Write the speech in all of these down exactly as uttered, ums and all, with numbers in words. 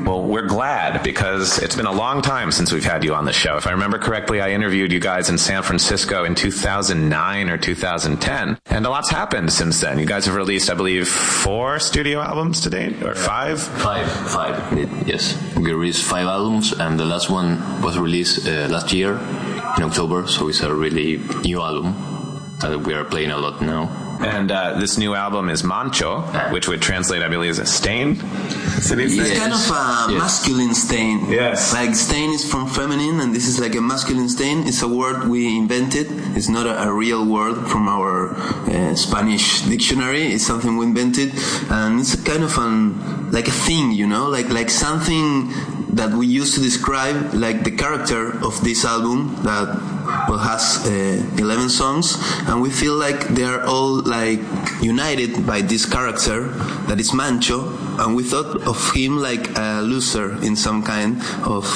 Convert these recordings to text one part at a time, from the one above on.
Well, we're glad because it's been a long time since we've had you on the show. If I remember correctly, I interviewed you guys in San Francisco in two thousand nine or two thousand ten, and a lot's happened since then. You guys have released, I believe, four studio albums to date, or five? Five, five, yes. We released five albums, and the last one was released uh, last year in October, so it's a really new album that we are playing a lot now. And uh, this new album is Mancho, which would translate, I believe, as stain. It's kind of a yes. masculine stain. Yes. Like stain is from feminine, and this is like a masculine stain. It's a word we invented. It's not a, a real word from our uh, Spanish dictionary. It's something we invented, and it's a kind of an like a thing, you know, like like something that we use to describe like the character of this album that well has uh, eleven songs, and we feel like they are all like united by this character that is Mancho, and we thought of him like a loser in some kind of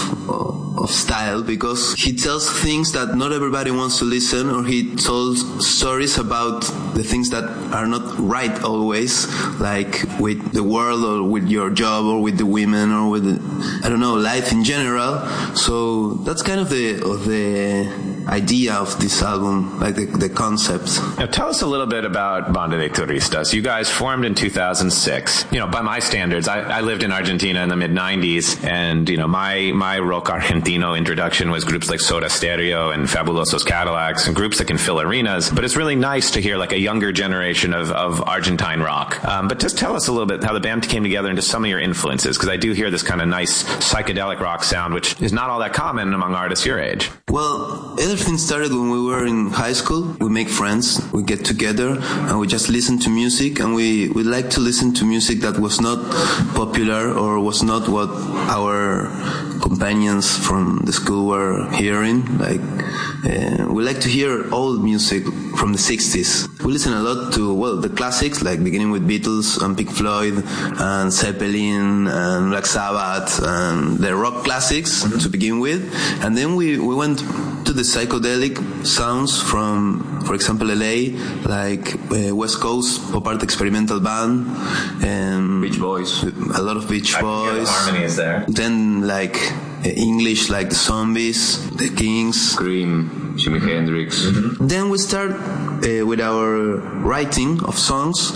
of style, because he tells things that not everybody wants to listen, or he tells stories about the things that are not right always, like with the world or with your job or with the women or with the, I don't know, life in general. So that's kind of the of the idea of this album, like the, the concept. Now tell us a little bit about Banda de Turistas. You guys formed in two thousand six. You know, by my standards, I, I lived in Argentina in the mid nineties, and you know, my my rock argentino introduction was groups like Soda Stereo and Fabulosos Cadillacs, and groups that can fill arenas. But it's really nice to hear like a younger generation of, of Argentine rock. Um, but just tell us a little bit how the band came together and just some of your influences, because I do hear this kind of nice psychedelic rock sound, which is not all that common among artists your age. Well, everything started when we were in high school. We make friends, we get together, and we just listen to music, and we, we like to listen to music that was not popular or was not what our companions from the school were hearing. Like, uh, we like to hear old music from the sixties. We listen a lot to, well, the classics, like beginning with Beatles and Pink Floyd and Zeppelin and Black Sabbath and the rock classics mm-hmm. to begin with. And then we, we went to the psychedelic sounds from, for example, L A, like uh, West Coast Pop Art Experimental Band, and Beach Boys, a lot of Beach I Boys. The harmony is there. Then like uh, English, like the Zombies, the Kings, Cream, Jimi Hendrix. Mm-hmm. Then we start uh, with our writing of songs,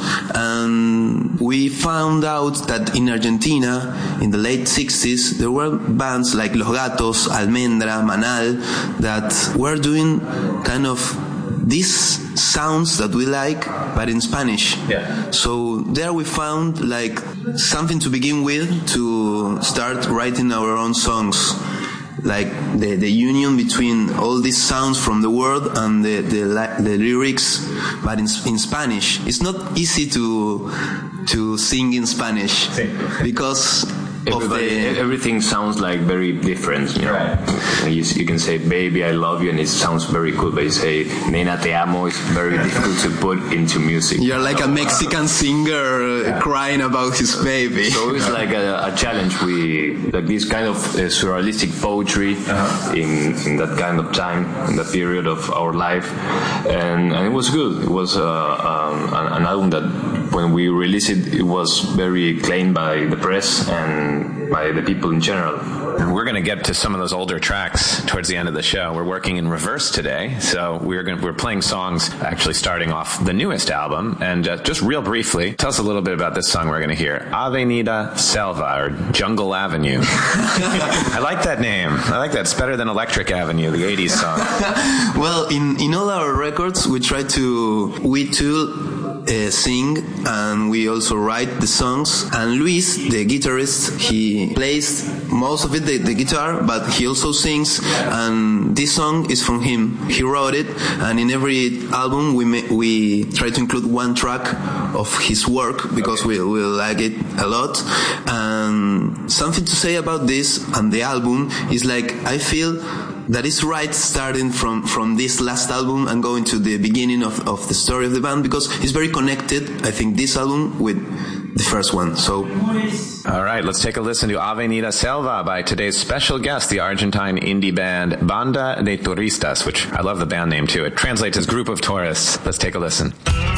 and we found out that in Argentina, in the late sixties, there were bands like Los Gatos, Almendra, Manal, that were doing kind of these sounds that we like, but in Spanish. Yeah. So there we found like something to begin with to start writing our own songs. Like the, the union between all these sounds from the world and the, the, the lyrics, but in, in Spanish. It's not easy to, to sing in Spanish because Everybody, the, everything sounds like very different, you know. Right. You, you can say "baby, I love you" and it sounds very cool, but you say "nena, te amo" it's very difficult to put into music. You're like a Mexican singer yeah. crying about his baby. So it's like a, a challenge. We like this kind of uh, surrealistic poetry uh-huh. in in that kind of time, in that period of our life, and, and it was good. It was uh, um, an, an album that when we released it, it was very acclaimed by the press and by the people in general. And we're going to get to some of those older tracks towards the end of the show. We're working in reverse today, so we're going to, we're playing songs actually starting off the newest album. And uh, just real briefly, tell us a little bit about this song we're going to hear, Avenida Selva, or Jungle Avenue. I like that name. I like that. It's better than Electric Avenue, the eighties song. Well, in, in all our records, we try to, we too, Uh, sing, and we also write the songs. And Luis, the guitarist, he plays most of it, the, the guitar, but he also sings, and this song is from him. He wrote it, and in every album we ma- we try to include one track of his work because okay. we, we like it a lot. And something to say about this and the album is like, I feel that is right starting from, from this last album and going to the beginning of, of the story of the band, because it's very connected, I think, this album with the first one. So, all right, let's take a listen to Avenida Selva by today's special guest, the Argentine indie band Banda de Turistas, which I love the band name too. It translates as Group of Tourists. Let's take a listen.